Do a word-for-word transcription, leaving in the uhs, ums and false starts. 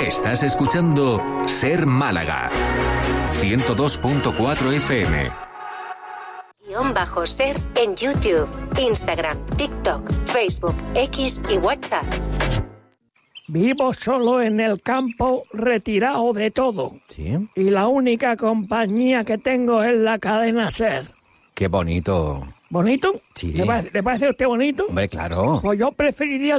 Estás escuchando Ser Málaga. ciento dos punto cuatro F M. Guión bajo Ser en YouTube, Instagram, TikTok, Facebook, X y WhatsApp. Vivo solo en el campo, retirado de todo. ¿Sí? Y la única compañía que tengo es la cadena Ser. Qué bonito. ¿Bonito? Sí. ¿Le parece, ¿le parece a usted bonito? Hombre, claro. Pues yo preferiría